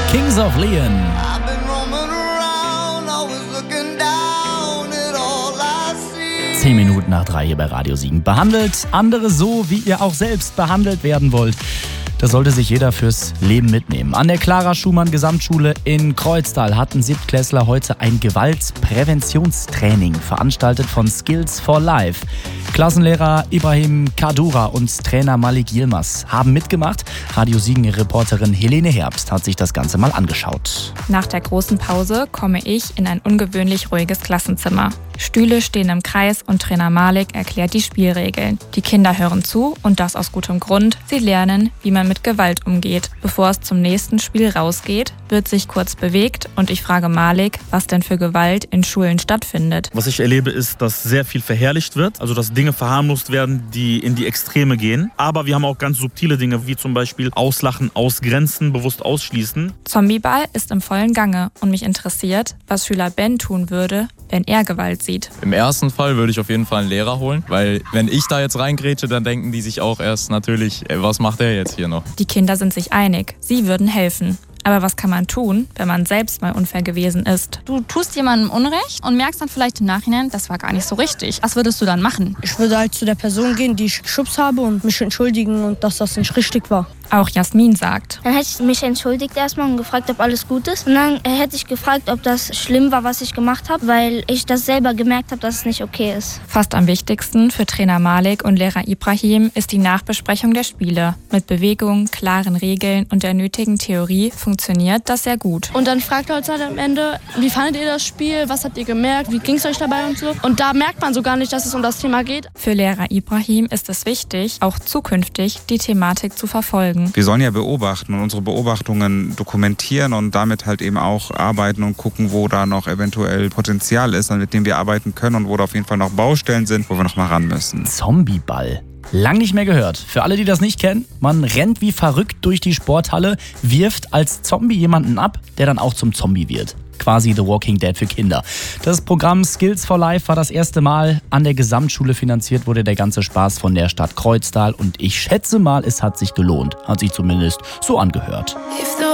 Kings of Leon. 10 Minuten nach 3 hier bei Radio Siegen. Behandelt andere so, wie ihr auch selbst behandelt werden wollt. Das sollte sich jeder fürs Leben mitnehmen. An der Clara Schumann Gesamtschule in Kreuztal hatten Siebtklässler heute ein Gewaltpräventionstraining veranstaltet von Skills for Life. Klassenlehrer Ibrahim Kadura und Trainer Malik Yilmaz haben mitgemacht. Radio Siegen-Reporterin Helene Herbst hat sich das Ganze mal angeschaut. Nach der großen Pause komme ich in ein ungewöhnlich ruhiges Klassenzimmer. Stühle stehen im Kreis und Trainer Malik erklärt die Spielregeln. Die Kinder hören zu und das aus gutem Grund. Sie lernen, wie man mit Gewalt umgeht. Bevor es zum nächsten Spiel rausgeht, wird sich kurz bewegt und ich frage Malik, was denn für Gewalt in Schulen stattfindet. Was ich erlebe, ist, dass sehr viel verherrlicht wird, also dass Dinge verharmlost werden, die in die Extreme gehen. Aber wir haben auch ganz subtile Dinge, wie zum Beispiel Auslachen, Ausgrenzen, bewusst ausschließen. Zombieball ist im vollen Gange und mich interessiert, was Schüler Ben tun würde, wenn er Gewalt sieht. Im ersten Fall würde ich auf jeden Fall einen Lehrer holen, weil wenn ich da jetzt reingrätsche, dann denken die sich auch erst natürlich, was macht der jetzt hier noch? Die Kinder sind sich einig, sie würden helfen. Aber was kann man tun, wenn man selbst mal unfair gewesen ist? Du tust jemandem Unrecht und merkst dann vielleicht im Nachhinein, das war gar nicht so richtig. Was würdest du dann machen? Ich würde halt zu der Person gehen, die ich geschubst habe und mich entschuldigen und dass das nicht richtig war. Auch Jasmin sagt. Dann hätte ich mich entschuldigt erstmal und gefragt, ob alles gut ist. Und dann hätte ich gefragt, ob das schlimm war, was ich gemacht habe, weil ich das selber gemerkt habe, dass es nicht okay ist. Fast am wichtigsten für Trainer Malik und Lehrer Ibrahim ist die Nachbesprechung der Spiele. Mit Bewegung, klaren Regeln und der nötigen Theorie funktioniert das sehr gut. Und dann fragt er uns halt am Ende, wie fandet ihr das Spiel, was habt ihr gemerkt, wie ging es euch dabei und so. Und da merkt man so gar nicht, dass es um das Thema geht. Für Lehrer Ibrahim ist es wichtig, auch zukünftig die Thematik zu verfolgen. Wir sollen ja beobachten und unsere Beobachtungen dokumentieren und damit halt eben auch arbeiten und gucken, wo da noch eventuell Potenzial ist, mit dem wir arbeiten können und wo da auf jeden Fall noch Baustellen sind, wo wir noch mal ran müssen. Zombieball. Lang nicht mehr gehört. Für alle, die das nicht kennen, man rennt wie verrückt durch die Sporthalle, wirft als Zombie jemanden ab, der dann auch zum Zombie wird. Quasi The Walking Dead für Kinder. Das Programm Skills for Life war das erste Mal an der Gesamtschule finanziert, wurde der ganze Spaß von der Stadt Kreuztal und ich schätze mal, es hat sich gelohnt. Hat sich zumindest so angehört.